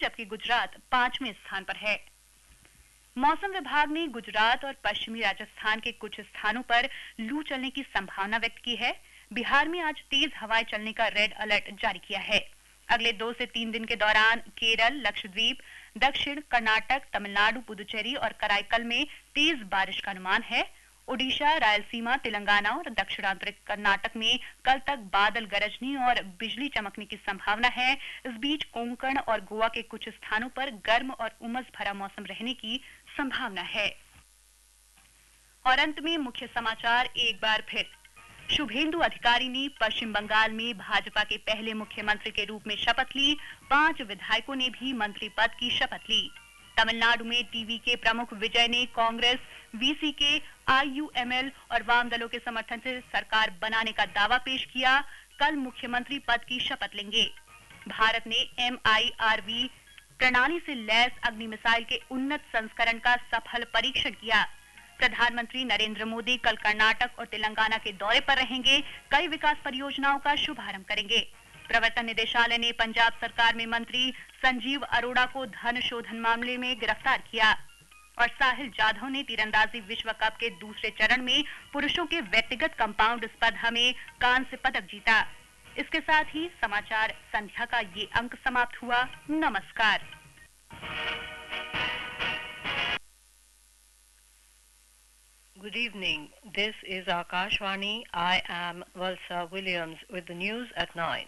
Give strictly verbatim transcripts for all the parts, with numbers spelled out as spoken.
जबकि गुजरात पांचवें स्थान पर है। मौसम विभाग ने गुजरात और पश्चिमी राजस्थान के कुछ स्थानों पर लू चलने की संभावना व्यक्त की है। बिहार में आज तेज हवाएं चलने का रेड अलर्ट जारी किया है। अगले दो से तीन दिन के दौरान केरल, लक्षद्वीप, दक्षिण कर्नाटक, तमिलनाडु, पुदुचेरी और कराईकल में तेज बारिश का अनुमान है। ओडिशा, रायलसीमा, तेलंगाना और दक्षिणांतरिक कर्नाटक में कल तक बादल गरजने और बिजली चमकने की संभावना है। इस बीच कोंकण और गोवा के कुछ स्थानों पर गर्म और उमस भरा मौसम रहने की संभावना है। और अंत में मुख्य समाचार एक बार फिर। शुभेंदु अधिकारी ने पश्चिम बंगाल में भाजपा के पहले मुख्यमंत्री के रूप में शपथ ली। पांच विधायकों ने भी मंत्री पद की शपथ ली। तमिलनाडु में टीवी के प्रमुख विजय ने कांग्रेस, वीसीके, आईयूएमएल और वाम दलों के समर्थन से सरकार बनाने का दावा पेश किया। कल मुख्यमंत्री पद की शपथ लेंगे। भारत ने एमआईआरवी प्रणाली से लैस अग्नि मिसाइल के उन्नत संस्करण का सफल परीक्षण किया। प्रधानमंत्री नरेंद्र मोदी कल कर्नाटक और तेलंगाना के दौरे पर रहेंगे। कई विकास परियोजनाओं का शुभारंभ करेंगे। प्रवर्तन निदेशालय ने पंजाब सरकार में मंत्री संजीव अरोड़ा को धन शोधन मामले में गिरफ्तार किया। और साहिल जाधव ने तीरंदाजी विश्व कप के दूसरे चरण में पुरुषों के व्यक्तिगत कंपाउंड स्पर्धा में कांस्य पदक जीता। इसके साथ ही समाचार संध्या का ये अंक समाप्त हुआ। नमस्कार। Good evening. This is Akashvani. I am Valsa Williams with the news at nine.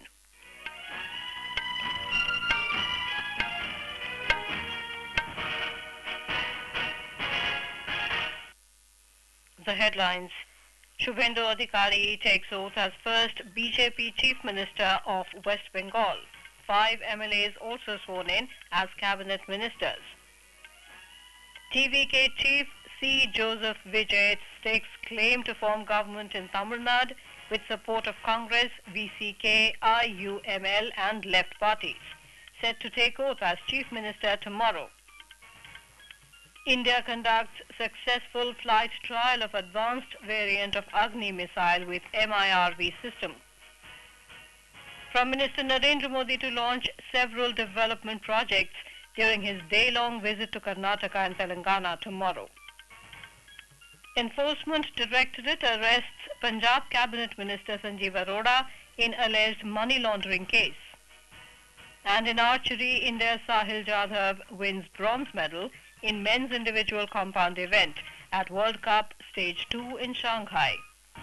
The headlines. Shubhendu Adhikari takes oath as first B J P Chief Minister of West Bengal. Five M L As also sworn in as cabinet ministers. T V K Chief C. Joseph Vijay stakes claim to form government in Tamil Nadu with support of Congress, V C K, I U M L and left parties. Set to take oath as Chief Minister tomorrow. India conducts successful flight trial of advanced variant of Agni missile with M I R V system. Prime Minister Narendra Modi to launch several development projects during his day-long visit to Karnataka and Telangana tomorrow. Enforcement Directorate arrests Punjab Cabinet Minister Sanjeev Arora in alleged money laundering case. And in archery, India's Sahil Jadhav wins bronze medal in men's individual compound event at World Cup Stage two in Shanghai.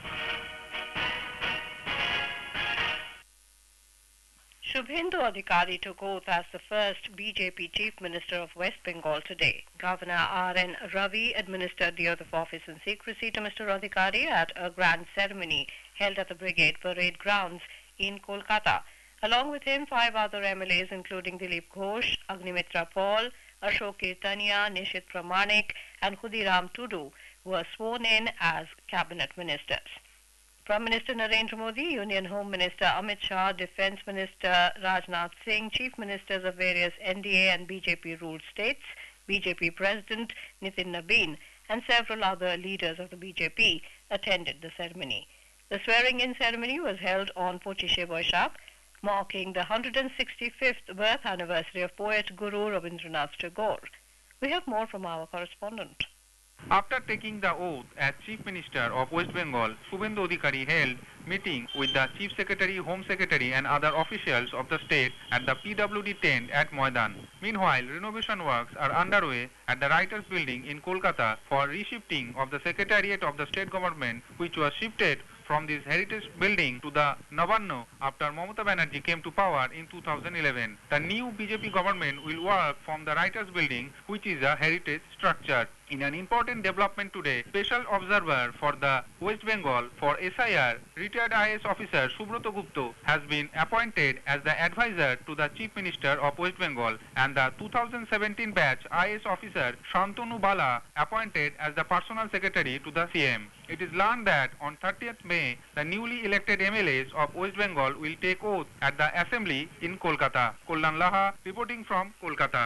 Shubhendu Adhikari took oath as the first B J P Chief Minister of West Bengal today. Governor R N Ravi administered the oath of office in secrecy to Mister Adhikari at a grand ceremony held at the Brigade Parade Grounds in Kolkata. Along with him, five other M L As including Dilip Ghosh, Agnimitra Paul, Ashok Kirtania, Nishit Pramanik and Khudiram Tudu were sworn in as cabinet ministers. Prime Minister Narendra Modi, Union Home Minister Amit Shah, Defence Minister Rajnath Singh, Chief Ministers of various N D A and B J P-ruled states, B J P President Nitin Nabin and several other leaders of the B J P attended the ceremony. The swearing-in ceremony was held on Pochishe Boishakh, marking the one hundred sixty-fifth birth anniversary of poet Guru Rabindranath Tagore. We have more from our correspondent. After taking the oath as Chief Minister of West Bengal, Shubhendu Adhikari held meeting with the Chief Secretary, Home Secretary and other officials of the state at the P W D tent at Moidan. Meanwhile, renovation works are underway at the Writers Building in Kolkata for reshifting of the Secretariat of the state government, which was shifted from this heritage building to the Nabanno after Mamata Banerjee came to power in two thousand eleven. The new B J P government will work from the Writers Building, which is a heritage structure. In an important development today, special observer for the West Bengal for S I R, retired I A S officer Subroto Gupta has been appointed as the advisor to the Chief Minister of West Bengal, and the two thousand seventeen batch I A S officer Shantanu Bala appointed as the personal secretary to the C M. It is learned that on thirtieth May, the newly elected M L As of West Bengal will take oath at the Assembly in Kolkata. Kollan Laha reporting from Kolkata.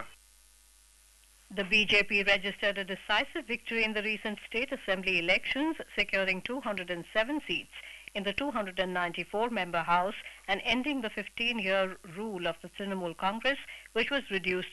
The B J P registered a decisive victory in the recent state assembly elections, securing two hundred seven seats in the two hundred ninety-four member House and ending the fifteen-year rule of the Trinamool Congress, which was reduced